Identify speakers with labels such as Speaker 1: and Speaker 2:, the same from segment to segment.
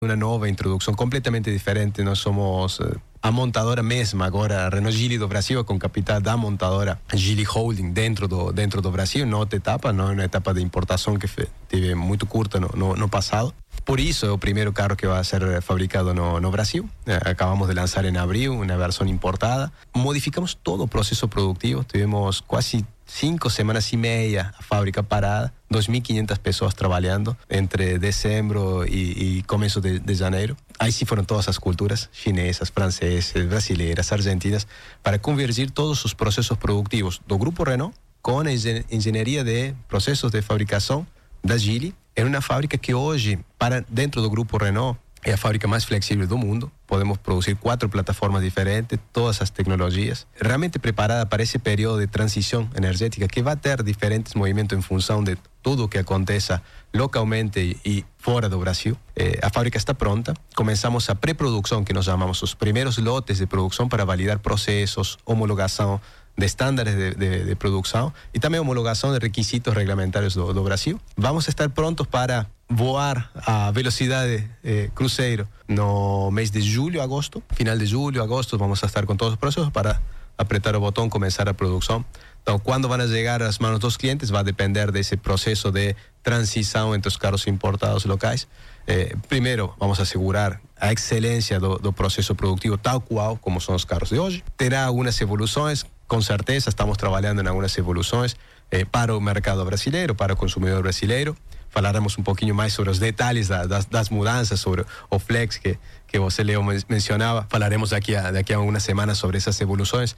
Speaker 1: uma nova introdução completamente diferente. Nós somos a montadora mesma agora, a Renault Geely do Brasil, com capital da montadora Geely Holding dentro do Brasil, não outra etapa, não é uma etapa de importação que teve muito curta no passado. Por isso é o primeiro carro que vai ser fabricado no Brasil. Acabamos de lançar em abril uma versão importada. Modificamos todo o processo produtivo, tivemos quase 5 semanas e meia a fábrica parada, 2.500 pessoas trabalhando entre dezembro e começo de janeiro. Aí sim foram todas as culturas, chinesas, francesas, brasileiras, argentinas, para convergir todos os processos produtivos do Grupo Renault com a engenharia de processos de fabricação da Geely. É uma fábrica que hoje, dentro do Grupo Renault, é a fábrica mais flexível do mundo. Podemos produzir 4 plataformas diferentes, todas as tecnologias, realmente preparada para esse período de transição energética que vai ter diferentes movimentos em função de tudo o que aconteça localmente e fora do Brasil. A fábrica está pronta. Começamos a pré-produção, que nós chamamos os primeiros lotes de produção para validar processos, homologação de estándares de produção e também homologação de requisitos regulamentários do Brasil. Vamos estar prontos para voar a velocidade cruzeiro no mês de julho, agosto. Final de julho, agosto, vamos a estar com todos os processos para apertar o botão, começar a produção. Então, quando vão chegar às mãos dos clientes, vai depender desse processo de transição entre os carros importados locais. Primeiro, vamos assegurar a excelência do processo produtivo tal qual como são os carros de hoje. Terá algumas evoluções, com certeza estamos trabalhando em algumas evoluções para o mercado brasileiro, para o consumidor brasileiro. Falaremos um pouquinho mais sobre os detalhes das mudanças, sobre o Flex que você, Leo, mencionava. Falaremos daqui a algumas semanas sobre essas evoluções,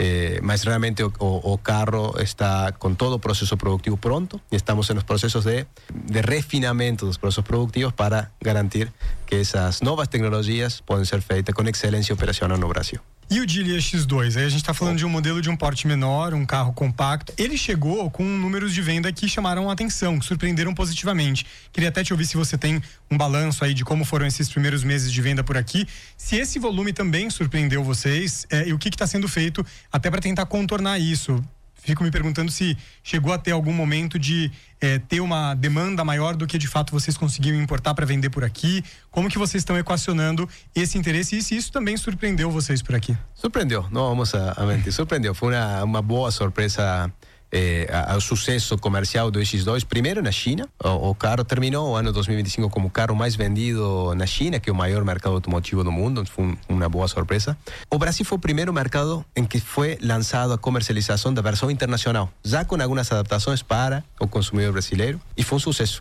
Speaker 1: mas realmente o carro está com todo o processo produtivo pronto e estamos nos processos de refinamento dos processos produtivos para garantir que essas novas tecnologias podem ser feitas com excelência operacional no Brasil.
Speaker 2: E o Geely X2? Aí a gente está falando de um modelo de um porte menor, um carro compacto. Ele chegou com números de venda que chamaram a atenção, que surpreenderam positivamente. Queria até te ouvir se você tem um balanço aí de como foram esses primeiros meses de venda por aqui. Se esse volume também surpreendeu vocês e o que está sendo feito até para tentar contornar isso. Fico me perguntando se chegou a ter algum momento de ter uma demanda maior do que de fato vocês conseguiam importar para vender por aqui. Como que vocês estão equacionando esse interesse e se isso também surpreendeu vocês por aqui?
Speaker 1: Surpreendeu, não vamos a mentir, surpreendeu. Foi uma boa surpresa ao sucesso comercial do X2, primeiro na China. O carro terminou o ano 2025 como o carro mais vendido na China, que é o maior mercado automotivo do mundo. Foi uma boa surpresa. O Brasil foi o primeiro mercado em que foi lançado a comercialização da versão internacional, já com algumas adaptações para o consumidor brasileiro, e foi um sucesso.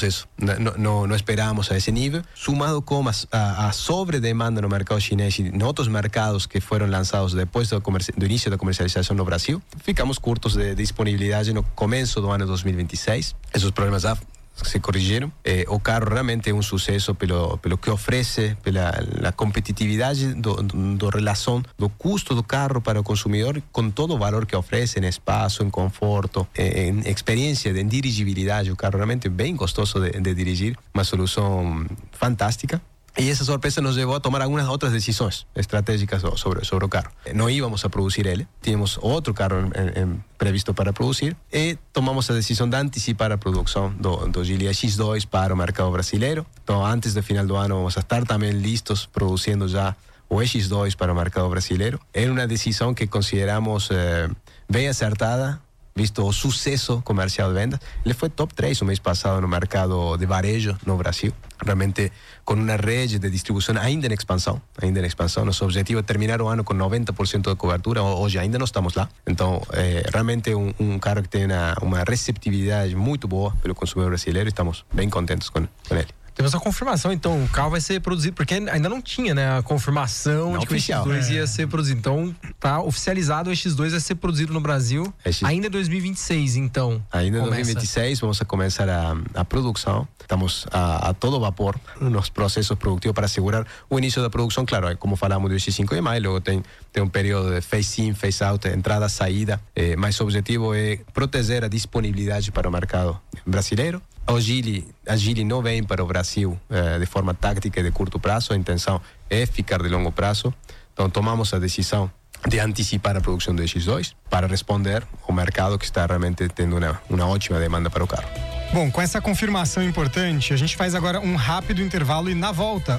Speaker 1: Não esperávamos a esse nível, sumado com a sobredemanda no mercado chinês e em outros mercados que foram lançados depois do início da comercialização no Brasil. Ficamos curtos de disponibilidade no começo do ano 2026. Esses problemas já se corrigiram. O carro realmente é um sucesso pelo que oferece, pela competitividade da relação do custo do carro para o consumidor com todo o valor que oferece em espaço, em conforto, em experiência, em dirigibilidade. O carro realmente é bem gostoso de dirigir, uma solução fantástica. E essa surpresa nos levou a tomar algumas outras decisões estratégicas sobre o carro. Não íamos a produzir ele, tínhamos outro carro previsto para produzir e tomamos a decisão de antecipar a produção do Geely X2 para o mercado brasileiro. Então, antes do final do ano, vamos a estar também listos produzindo já o X2 para o mercado brasileiro. É uma decisão que consideramos bem acertada, visto o sucesso comercial de vendas. Ele foi top 3 o mês passado no mercado de varejo no Brasil, realmente com uma rede de distribuição ainda em expansão. Nosso objetivo é terminar o ano com 90% de cobertura. Hoje ainda não estamos lá. Então, realmente é um carro que tem uma receptividade muito boa pelo consumidor brasileiro e estamos bem contentes com ele.
Speaker 3: Temos a confirmação, então, o carro vai ser produzido, porque ainda não tinha, né, a confirmação não de que oficial. O X2 ia ser produzido. Então, tá oficializado, o X2 vai ser produzido no Brasil ainda em 2026, então.
Speaker 1: Ainda em 2026 vamos a começar a produção. Estamos a todo vapor nos processos produtivos para assegurar o início da produção. Claro, como falamos do X5 e mais, logo tem um período de phase-in, phase-out, entrada, saída, mas o objetivo é proteger a disponibilidade para o mercado brasileiro. A Geely não vem para o Brasil de forma tática e de curto prazo, a intenção é ficar de longo prazo. Então tomamos a decisão de antecipar a produção do X2 para responder ao mercado que está realmente tendo uma ótima demanda para o carro.
Speaker 2: Bom, com essa confirmação importante, a gente faz agora um rápido intervalo e na volta